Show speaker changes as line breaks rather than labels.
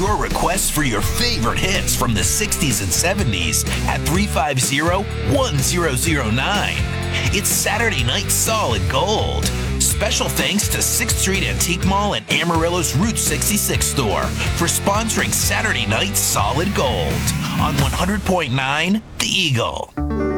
your requests for your favorite hits from the 60s and 70s at 350-1009. It's Saturday Night Solid Gold. Special thanks to 6th Street Antique Mall and Amarillo's Route 66 store for sponsoring Saturday Night Solid Gold on 100.9 The Eagle.